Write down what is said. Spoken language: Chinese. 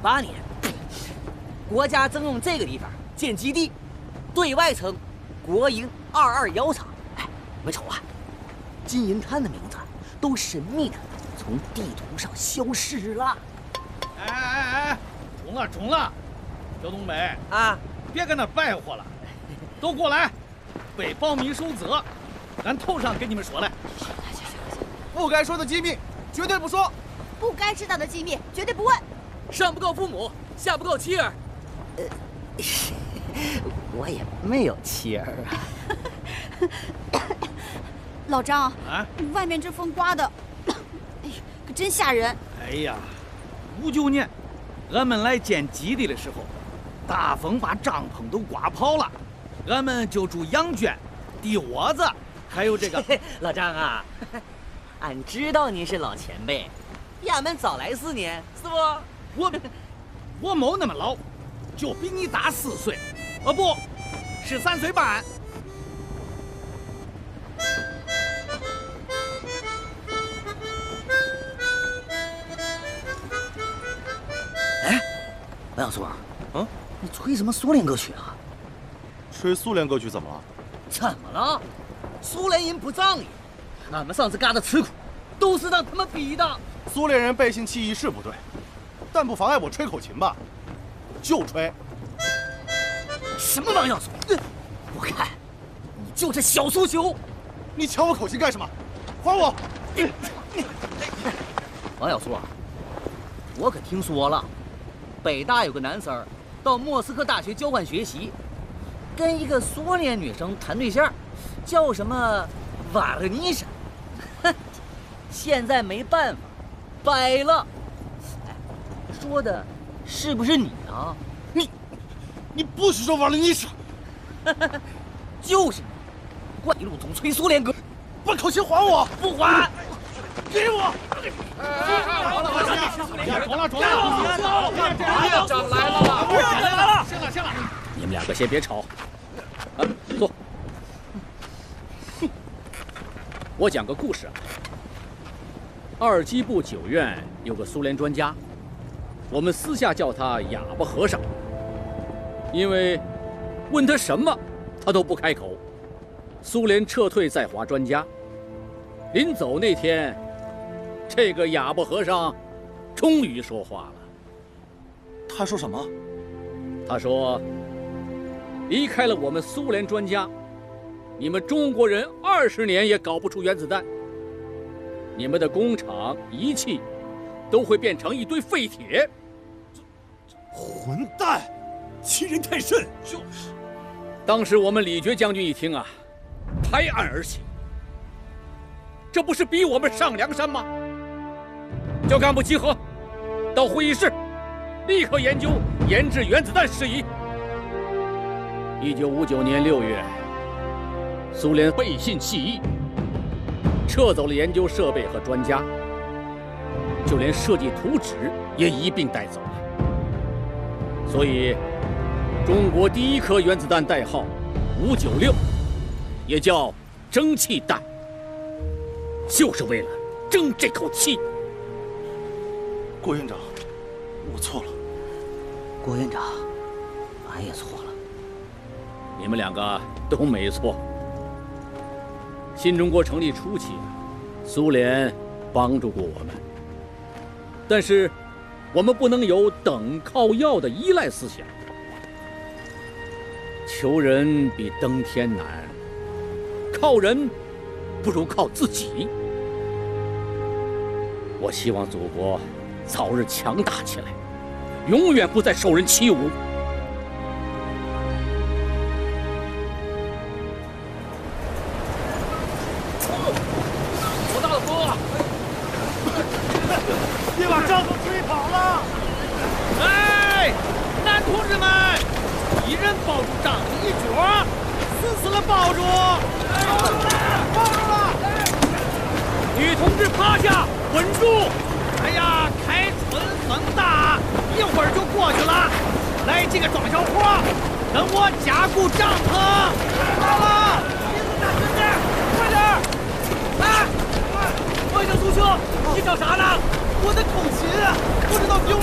1958年，国家征用这个地方建基地，对外称国营22窑厂。哎，你们瞅啊，金银滩的名字都神秘的从地图上消失了。 哎，中了，小东北啊， 别跟那白活了，都过来，背保密守则，俺头上跟你们说来。 不该说的机密绝对不说， 不该知道的机密绝对不问。 上不告父母，下不告妻儿。我也没有妻儿啊。 老张啊， 外面这风刮的，哎呀，可真吓人。 哎呀，59年，俺们来建基地的时候，大风把帐篷都刮跑了，俺们就住羊圈、地窝子，还有这个老张啊，俺知道您是老前辈，比俺们早来4年，是不？ 我没那么老，就比你大4岁，不是3岁半。 哎，王小苏，你吹什么苏联歌曲啊？ 吹苏联歌曲怎么了？ 怎么了？苏联人不仗义，俺们上次嘎的吃苦，都是让他们逼的。 苏联人背信弃义是不对，但不妨碍我吹口琴吧，就吹。 什么王小苏？我看你就是小苏球。 你抢我口琴干什么？还我！ 王小苏啊，我可听说了，北大有个男生到莫斯科大学交换学习，跟一个苏联女生谈对象，叫什么瓦勒妮莎。现在没办法，掰了。哎，说的是不是你啊？ 你不许说瓦勒妮莎！ 就是你，怪一路总吹苏联歌， 把口琴还我！ 不还！ 给我！ 院长来了！行了，你们2个先别吵，坐。我讲个故事啊。二机部9院有个苏联专家，我们私下叫他哑巴和尚，因为问他什么，他都不开口。苏联撤退在华专家，临走那天，这个哑巴和尚终于说话了。 他说什么？ 他说：“离开了我们苏联专家，你们中国人20年也搞不出原子弹。你们的工厂仪器都会变成一堆废铁。” 混蛋，欺人太甚！ 就是。当时我们李觉将军一听啊，拍案而起。这不是逼我们上梁山吗？叫干部集合，到会议室，立刻研究研制原子弹事宜。1959年6月，苏联背信弃义，撤走了研究设备和专家，就连设计图纸也一并带走了。所以，中国第1颗原子弹代号596，也叫蒸汽弹，就是为了争这口气。 郭院长，我错了。 郭院长，俺也错了。 你们2个都没错。新中国成立初期，苏联帮助过我们，但是我们不能有等靠要的依赖思想。求人比登天难，靠人不如靠自己。我希望祖国早日强大起来，永远不再受人欺侮。多大的风啊！ 别把帐篷吹跑了！ 哎，男同志们，一人抱住帐篷一角，死了抱住！抱住了！女同志趴下，稳住！哎呀，开春风大，一会儿就过去了。来几个壮小伙，跟我加固帐篷。到了，鼻子大声点，快点！哎，王小苏兄，你找啥呢？ 我的口琴不知道丢